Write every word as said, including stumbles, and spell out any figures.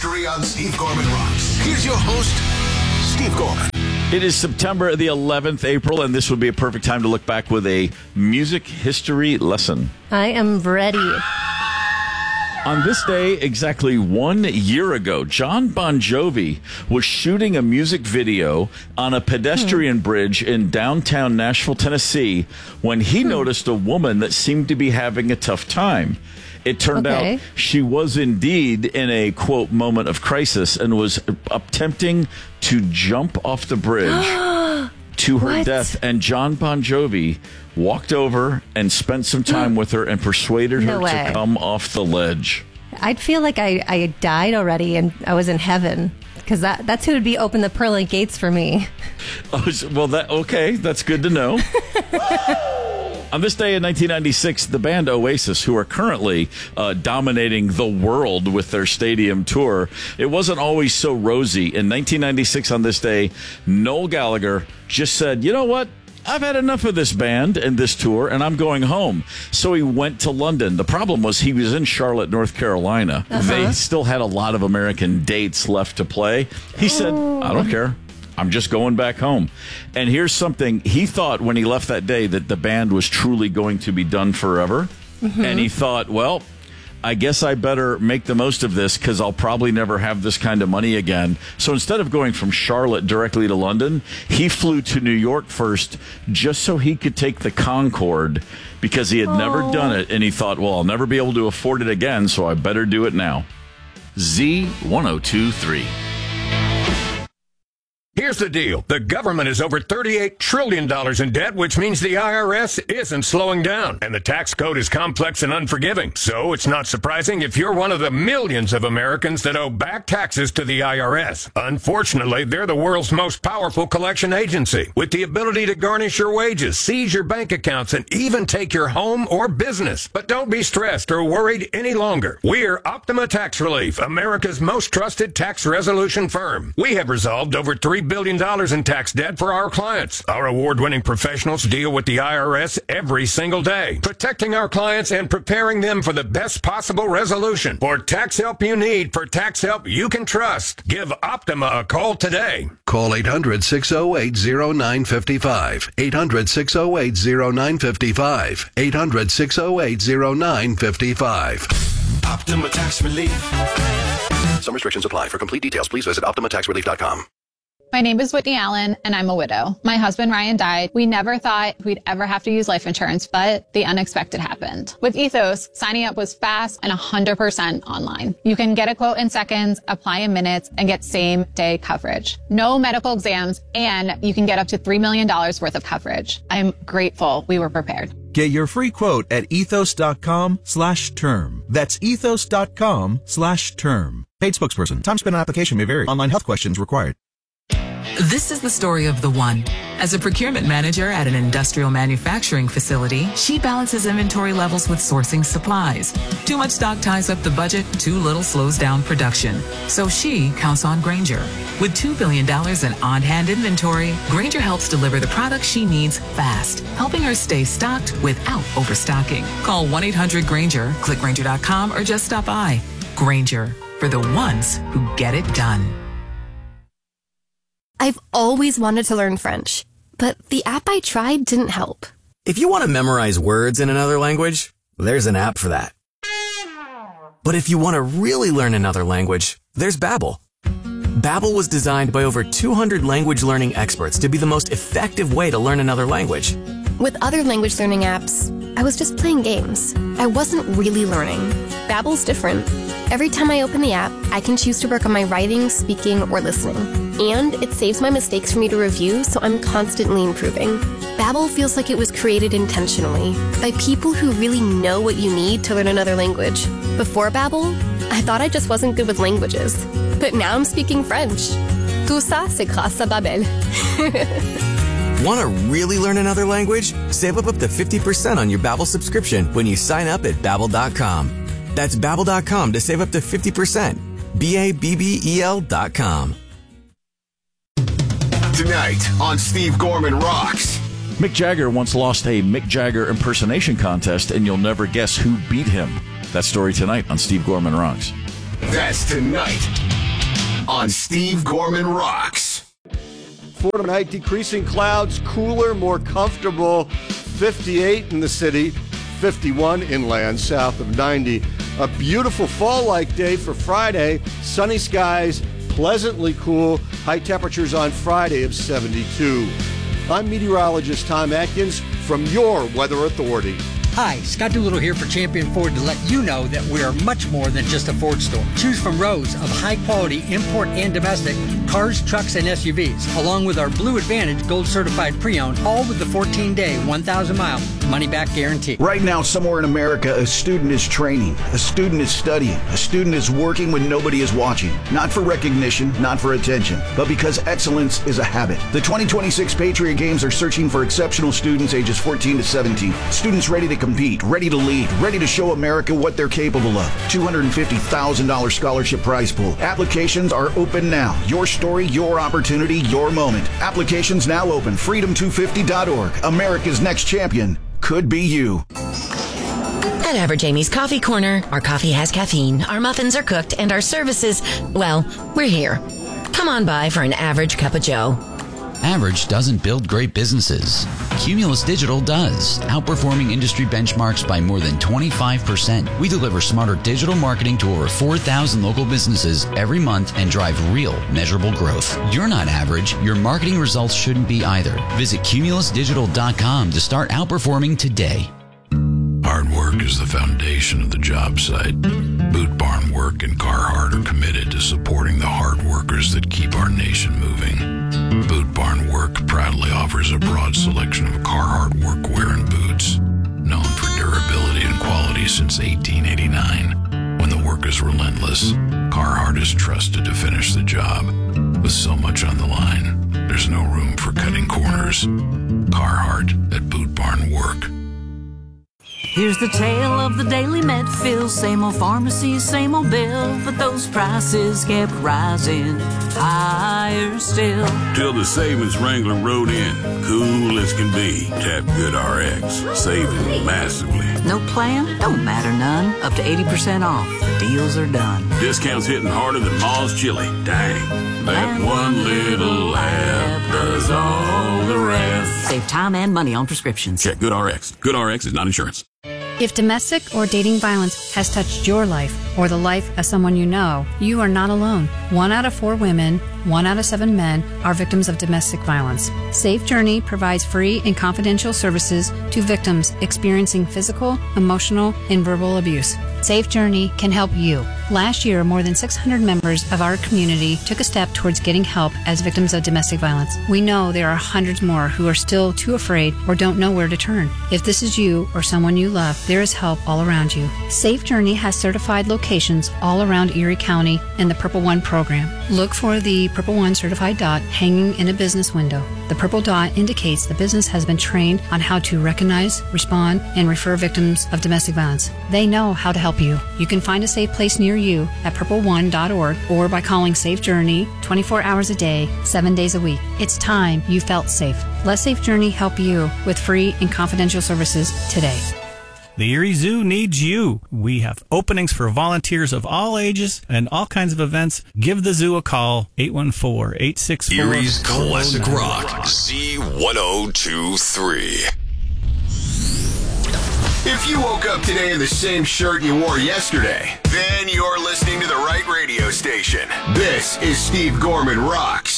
History on Steve Gorman Rocks. Here's your host, Steve Gorman. It is September the eleventh, April, and this would be a perfect time to look back with a music history lesson. I am ready. On this day, exactly one year ago, Jon Bon Jovi was shooting a music video on a pedestrian hmm. bridge in downtown Nashville, Tennessee, when he hmm. noticed a woman that seemed to be having a tough time. It turned okay. out she was indeed in a, quote, moment of crisis and was attempting to jump off the bridge to her what? death. And Jon Bon Jovi walked over and spent some time with her and persuaded no her way. to come off the ledge. I'd feel like I, I died already and I was in heaven, because that, that's who would be open the pearly gates for me. Oh, well, that okay. That's good to know. On this day in nineteen ninety-six, the band Oasis, who are currently uh, dominating the world with their stadium tour, it wasn't always so rosy. In nineteen ninety-six, on this day, Noel Gallagher just said, you know what? I've had enough of this band and this tour, and I'm going home. So he went to London. The problem was he was in Charlotte, North Carolina. Uh-huh. They still had a lot of American dates left to play. He said, oh. I don't care. I'm just going back home. And here's something. He thought when he left that day that the band was truly going to be done forever. Mm-hmm. And he thought, well, I guess I better make the most of this because I'll probably never have this kind of money again. So instead of going from Charlotte directly to London, he flew to New York first just so he could take the Concorde because he had oh. never done it. And he thought, well, I'll never be able to afford it again, so I better do it now. Z ten twenty-three. Here's the deal. The government is over thirty-eight trillion dollars in debt, which means the I R S isn't slowing down. And the tax code is complex and unforgiving. So it's not surprising if you're one of the millions of Americans that owe back taxes to the I R S. Unfortunately, they're the world's most powerful collection agency, with the ability to garnish your wages, seize your bank accounts, and even take your home or business. But don't be stressed or worried any longer. We're Optima Tax Relief, America's most trusted tax resolution firm. We have resolved over three billion dollars in tax debt for our clients. Our award-winning professionals deal with the I R S every single day, protecting our clients and preparing them for the best possible resolution. For tax help you need, for tax help you can trust, give Optima a call today. Call eight hundred, six oh eight, oh nine five five. eight hundred, six oh eight, oh nine five five. eight hundred, six oh eight, oh nine five five. Optima Tax Relief. Some restrictions apply. For complete details, please visit optima tax relief dot com. My name is Whitney Allen, and I'm a widow. My husband, Ryan, died. We never thought we'd ever have to use life insurance, but the unexpected happened. With Ethos, signing up was fast and one hundred percent online. You can get a quote in seconds, apply in minutes, and get same-day coverage. No medical exams, and you can get up to three million dollars worth of coverage. I'm grateful we were prepared. Get your free quote at ethos.com slash term. That's ethos.com slash term. Paid spokesperson. Time spent on application may vary. Online health questions required. This is the story of the one. As a procurement manager at an industrial manufacturing facility, she balances inventory levels with sourcing supplies. Too much stock ties up the budget, too little slows down production. So she counts on Grainger. With two billion dollars in on-hand inventory, Grainger helps deliver the products she needs fast, helping her stay stocked without overstocking. Call one eight hundred Grainger, click Grainger dot com, or just stop by. Grainger, for the ones who get it done. I've always wanted to learn French, but the app I tried didn't help. If you want to memorize words in another language, there's an app for that. But if you want to really learn another language, there's Babbel. Babbel was designed by over two hundred language learning experts to be the most effective way to learn another language. With other language learning apps, I was just playing games. I wasn't really learning. Babbel's different. Every time I open the app, I can choose to work on my writing, speaking, or listening. And it saves my mistakes for me to review, so I'm constantly improving. Babbel feels like it was created intentionally by people who really know what you need to learn another language. Before Babbel, I thought I just wasn't good with languages. But now I'm speaking French. Tout ça, c'est grâce à Babbel. Want to really learn another language? Save up up to fifty percent on your Babbel subscription when you sign up at babbel dot com. That's babbel dot com to save up to fifty percent. B A B B E L dot com. Tonight on Steve Gorman Rocks. Mick Jagger once lost a Mick Jagger impersonation contest, and you'll never guess who beat him. That story tonight on Steve Gorman Rocks. That's tonight. on Steve Gorman Rocks. For tonight, decreasing clouds, cooler, more comfortable. fifty-eight in the city, fifty-one inland, south of ninety. A beautiful fall-like day for Friday. Sunny skies, pleasantly cool. High temperatures on Friday of seventy-two. I'm meteorologist Tom Atkins from your Weather Authority. Hi, Scott Doolittle here for Champion Ford to let you know that we are much more than just a Ford store. Choose from rows of high-quality import and domestic cars, trucks, and S U Vs, along with our Blue Advantage Gold Certified Pre-Owned, all with the fourteen-day, one thousand mile money-back guarantee. Right now, somewhere in America, a student is training, a student is studying, a student is working when nobody is watching. Not for recognition, not for attention, but because excellence is a habit. The twenty twenty-six Patriot Games are searching for exceptional students ages fourteen to seventeen. Students ready to compete, ready to lead, ready to show America what they're capable of. two hundred fifty thousand dollars scholarship prize pool. Applications are open now. Your story, your opportunity, your moment. Applications now open. freedom two fifty dot org. America's next champion could be you. At Average Amy's Coffee Corner, our coffee has caffeine, our muffins are cooked, and our services, well, we're here. Come on by for an average cup of joe. Average doesn't build great businesses. Cumulus Digital does, outperforming industry benchmarks by more than twenty-five percent. We deliver smarter digital marketing to over four thousand local businesses every month and drive real, measurable growth. You're not average. Your marketing results shouldn't be either. Visit cumulus digital dot com to start outperforming today. Hard work is the foundation of the job site. Boot Barn Work and Carhartt are committed to supporting the hard workers that keep our nation moving. Boot Barn Work proudly offers a broad selection of Carhartt workwear and boots, known for durability and quality since eighteen eighty-nine. When the work is relentless, Carhartt is trusted to finish the job. With so much on the line, there's no room for cutting corners. Carhartt at Boot Barn Work. Here's the tale of the daily Medfill. Same old pharmacy, same old bill, but those prices kept rising higher still. Till the savings wrangler rode in, cool as can be. Tap GoodRx, saving massively. No plan? Don't matter none. Up to eighty percent off. The deals are done. Discounts hitting harder than Ma's chili. Dang. That one little app does all the rest. Save time and money on prescriptions. Check GoodRx. GoodRx is not insurance. If domestic or dating violence has touched your life or the life of someone you know, you are not alone. One out of four women, one out of seven men are victims of domestic violence. Safe Journey provides free and confidential services to victims experiencing physical, emotional, and verbal abuse. Safe Journey can help you. Last year, more than six hundred members of our community took a step towards getting help as victims of domestic violence. We know there are hundreds more who are still too afraid or don't know where to turn. If this is you or someone you love, there is help all around you. Safe Journey has certified locations all around Erie County in the Purple One program. Look for the Purple One certified dot hanging in a business window. The purple dot indicates the business has been trained on how to recognize, respond, and refer victims of domestic violence. They know how to help you. You can find a safe place near you at purple one dot org or by calling Safe Journey twenty-four hours a day, seven days a week. It's time you felt safe. Let Safe Journey help you with free and confidential services today. The Erie Zoo needs you. We have openings for volunteers of all ages and all kinds of events. Give the zoo a call, eight one four, eight six four, Erie's Classic Rock, Z ten twenty-three. If you woke up today in the same shirt you wore yesterday, then you're listening to the right radio station. This is Steve Gorman Rocks.